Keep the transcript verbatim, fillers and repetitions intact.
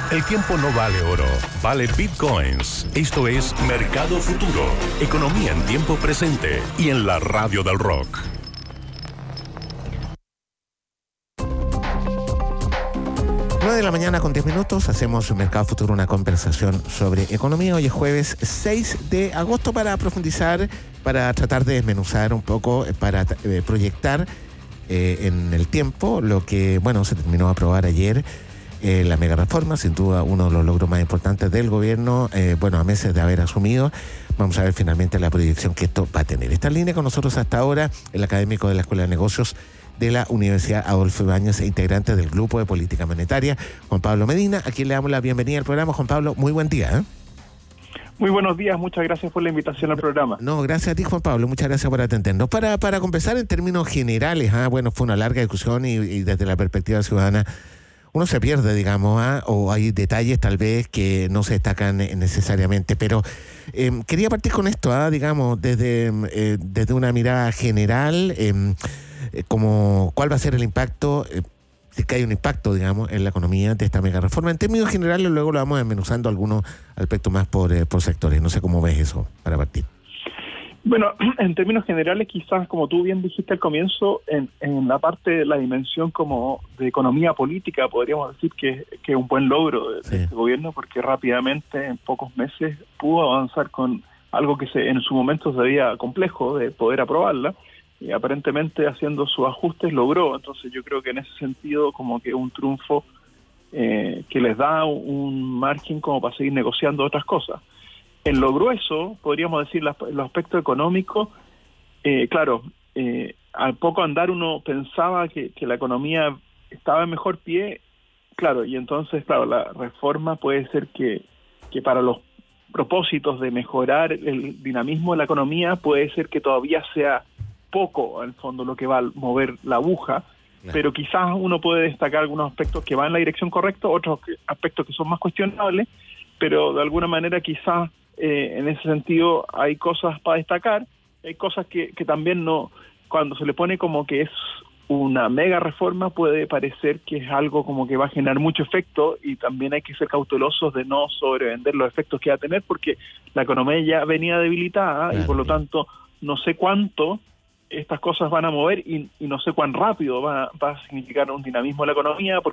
El tiempo no vale oro, vale bitcoins. Esto es Mercado Futuro, economía en tiempo presente y en la radio del rock. nueve de la mañana con diez minutos, hacemos Mercado Futuro, una conversación sobre economía. Hoy es jueves seis de agosto para profundizar, para tratar de desmenuzar un poco, para eh, proyectar eh, en el tiempo lo que, bueno, se terminó de aprobar ayer. Eh, la mega reforma, sin duda uno de los logros más importantes del gobierno, eh, bueno, a meses de haber asumido. Vamos a ver finalmente la proyección que esto va a tener. Está en línea con nosotros hasta ahora el académico de la Escuela de Negocios de la Universidad Adolfo Ibáñez e integrante del Grupo de Política Monetaria, Juan Pablo Medina, a quien le damos la bienvenida al programa. Juan Pablo, muy buen día, ¿eh? Muy buenos días, muchas gracias por la invitación al programa. No, gracias a ti, Juan Pablo, muchas gracias por atendernos. Para, para conversar en términos generales, ¿eh? Bueno, fue una larga discusión y, y desde la perspectiva ciudadana uno se pierde, digamos, ¿eh? O hay detalles tal vez que no se destacan necesariamente, pero eh, quería partir con esto, ¿eh? digamos, desde, eh, desde una mirada general, eh, como cuál va a ser el impacto, eh, si que hay un impacto, digamos, en la economía de esta mega reforma. En términos generales, luego lo vamos desmenuzando algunos aspectos más por, eh, por sectores. No sé cómo ves eso para partir. Bueno, en términos generales, quizás, como tú bien dijiste al comienzo, en, en la parte de la dimensión como de economía política, podríamos decir que, que es un buen logro de, sí. de este gobierno, porque rápidamente, en pocos meses, pudo avanzar con algo que se, en su momento se veía complejo de poder aprobarla, y aparentemente haciendo sus ajustes logró. Entonces yo creo que en ese sentido como que un triunfo eh, que les da un margen como para seguir negociando otras cosas. En lo grueso, podríamos decir, los aspectos económicos, eh, claro, eh, al poco andar uno pensaba que, que la economía estaba en mejor pie, claro, y entonces, claro, la reforma puede ser que, que para los propósitos de mejorar el dinamismo de la economía, puede ser que todavía sea poco, en el fondo, lo que va a mover la aguja, claro. Pero quizás uno puede destacar algunos aspectos que van en la dirección correcta, otros aspectos que son más cuestionables, pero de alguna manera quizás Eh, en ese sentido hay cosas para destacar, hay cosas que, que también no, cuando se le pone como que es una mega reforma puede parecer que es algo como que va a generar mucho efecto, y también hay que ser cautelosos de no sobrevender los efectos que va a tener, porque la economía ya venía debilitada, claro, y por lo tanto no sé cuánto estas cosas van a mover y, y no sé cuán rápido va, va a significar un dinamismo de la economía,